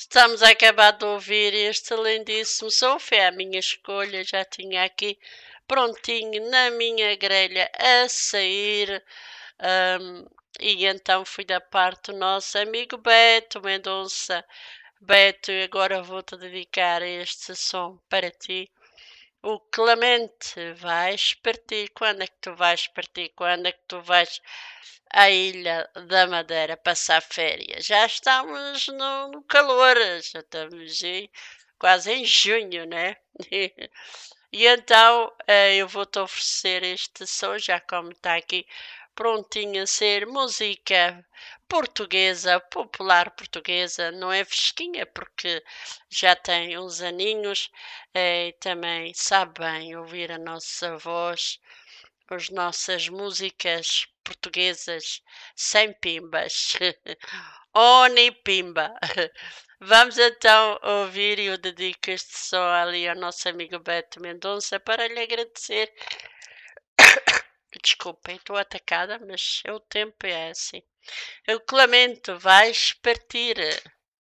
Estamos a acabar de ouvir este lindíssimo som, foi a minha escolha, já tinha aqui prontinho na minha grelha a sair. hum, e então fui da parte do nosso amigo Beto Mendonça. Beto, agora vou-te dedicar este som para ti. O Clemente, vais partir? Quando é que tu vais partir? Quando é que tu vais à Ilha da Madeira passar férias? Já estamos no calor, já estamos quase em junho, né? E então eu vou-te oferecer este som, já como está aqui prontinho a ser música portuguesa, popular portuguesa, não é fresquinha porque já tem uns aninhos e também sabe bem ouvir a nossa voz, as nossas músicas portuguesas sem pimbas. Oni pimba! Vamos então ouvir e eu dedico este som ali ao nosso amigo Beto Mendonça para lhe agradecer. Desculpem, estou atacada, mas o tempo é assim. Eu Clemente, vais partir.